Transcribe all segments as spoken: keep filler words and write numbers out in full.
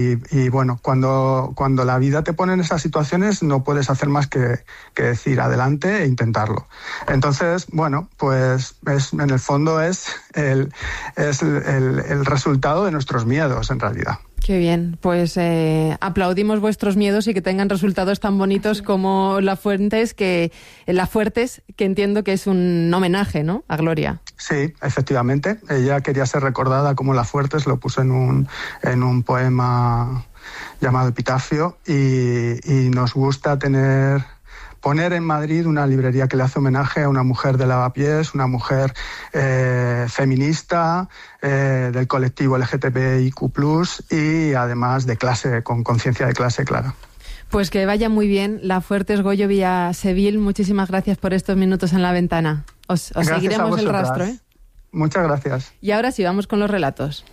Y, y bueno, cuando, cuando la vida te pone en esas situaciones no puedes hacer más que, que decir adelante e intentarlo. Entonces, bueno, pues es, en el fondo es, el, es el, el, el resultado de nuestros miedos en realidad. Qué bien, pues eh, aplaudimos vuestros miedos y que tengan resultados tan bonitos como La Fuentes, que La Fuertes, que entiendo que es un homenaje, ¿no?, a Gloria. Sí, efectivamente. Ella quería ser recordada como La Fuertes, lo puso en un, en un poema llamado Epitafio, y, y nos gusta tener... poner en Madrid una librería que le hace homenaje a una mujer de Lavapiés, una mujer eh, feminista, eh, del colectivo L G T B I Q plus, y además de clase, con conciencia de clase, claro. Pues que vaya muy bien. La Fuertes, Goyo Villasevil, muchísimas gracias por estos minutos en La Ventana. Os, os seguiremos el rastro, ¿eh? Muchas gracias. Y ahora sí, vamos con los relatos.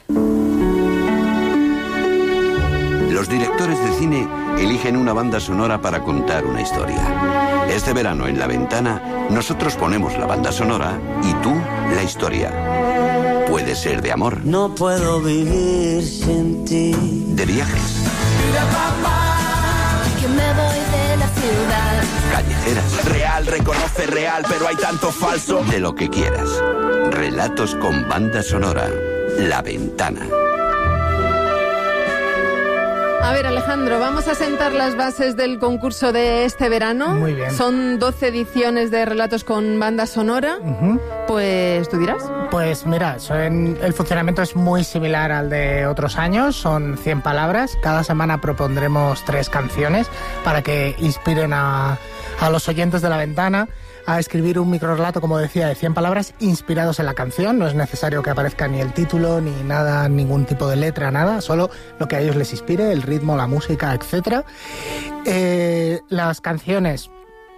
Los directores de cine eligen una banda sonora para contar una historia. Este verano en La Ventana, nosotros ponemos la banda sonora y tú la historia. Puede ser de amor. No puedo vivir sin ti. De viajes. Mira, papá, que me voy de la ciudad. Callejeras. Real, reconoce real, pero hay tanto falso. De lo que quieras. Relatos con banda sonora. La Ventana. A ver, Alejandro, vamos a sentar las bases del concurso de este verano. Muy bien. Son doce ediciones de relatos con banda sonora. Uh-huh. Pues, ¿tú dirás? Pues mira, son, el funcionamiento es muy similar al de otros años. Son cien palabras. Cada semana propondremos tres canciones para que inspiren a, a los oyentes de La Ventana a escribir un microrrelato, como decía, de cien palabras inspirados en la canción. No es necesario que aparezca ni el título, ni nada, ningún tipo de letra, nada, solo lo que a ellos les inspire, el ritmo, la música, etcétera. Eh, las canciones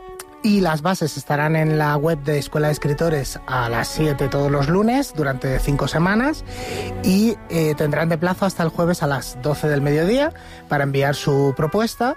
y las bases estarán en la web de Escuela de Escritores a las siete todos los lunes durante cinco semanas, y eh, tendrán de plazo hasta el jueves a las doce del mediodía para enviar su propuesta.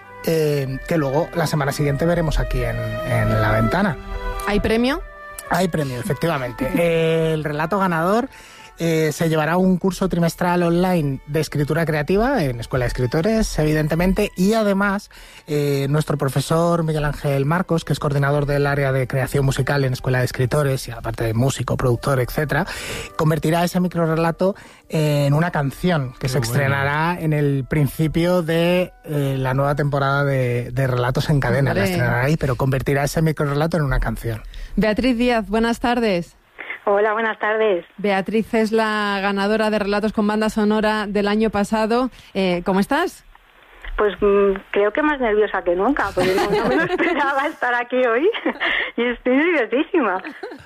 Eh, que luego la semana siguiente veremos aquí en, en La Ventana. ¿Hay premio? Hay premio, efectivamente. eh, el relato ganador eh, se llevará un curso trimestral online de escritura creativa en Escuela de Escritores, evidentemente, y además eh, nuestro profesor Miguel Ángel Marcos, que es coordinador del área de creación musical en Escuela de Escritores, y aparte de músico, productor, etcétera, convertirá ese microrrelato en una canción que Qué se estrenará bueno. en el principio de eh, la nueva temporada de, de Relatos en Cadena. Hombre. La estrenará ahí, pero convertirá ese microrrelato en una canción. Beatriz Díaz, buenas tardes. Hola, buenas tardes. Beatriz es la ganadora de Relatos con banda sonora del año pasado. Eh, ¿Cómo estás? Pues mmm, creo que más nerviosa que nunca, porque no, no me lo esperaba estar aquí hoy y estoy nerviosísima.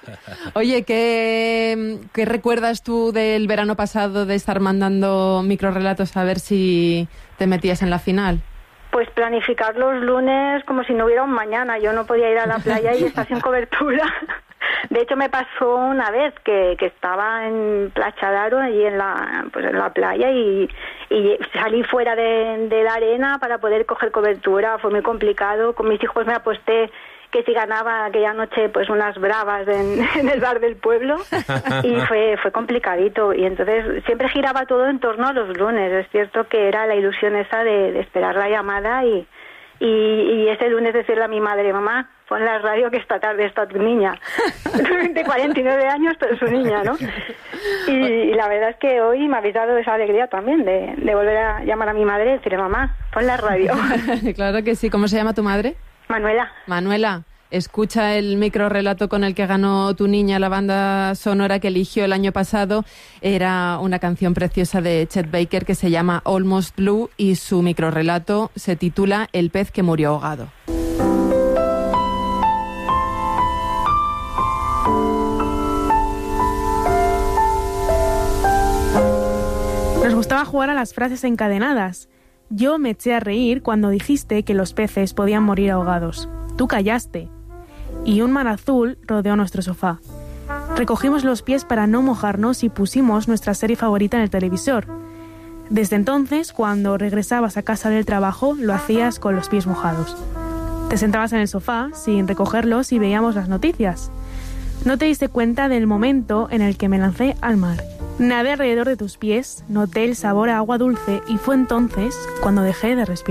Oye, ¿qué, ¿qué recuerdas tú del verano pasado de estar mandando microrrelatos a ver si te metías en la final? Pues planificar los lunes como si no hubiera un mañana. Yo no podía ir a la playa y estar sin cobertura. De hecho, me pasó una vez que, que estaba en Placha d'Aro, allí en la, pues en la playa, y, y salí fuera de, de la arena para poder coger cobertura. Fue muy complicado. Con mis hijos me aposté que si ganaba aquella noche pues unas bravas en, en el bar del pueblo, y fue fue complicadito. Y entonces siempre giraba todo en torno a los lunes. Es cierto que era la ilusión esa de, de esperar la llamada y, y, y ese lunes decirle a mi madre: mamá, pon la radio que esta tarde está tu niña. De cuarenta y nueve años, pero su niña, ¿no? Y, y la verdad es que hoy me habéis dado esa alegría también de, de volver a llamar a mi madre y decirle: mamá, pon la radio. Claro que sí. ¿Cómo se llama tu madre? Manuela. Manuela, escucha el microrrelato con el que ganó tu niña la banda sonora que eligió el año pasado. Era una canción preciosa de Chet Baker que se llama Almost Blue, y su microrrelato se titula El pez que murió ahogado. Nos gustaba jugar a las frases encadenadas. Yo me eché a reír cuando dijiste que los peces podían morir ahogados. Tú callaste. Y un mar azul rodeó nuestro sofá. Recogimos los pies para no mojarnos y pusimos nuestra serie favorita en el televisor. Desde entonces, cuando regresabas a casa del trabajo, lo hacías con los pies mojados. Te sentabas en el sofá sin recogerlos y veíamos las noticias. No te diste cuenta del momento en el que me lancé al mar. Nadé alrededor de tus pies, noté el sabor a agua dulce y fue entonces cuando dejé de respirar.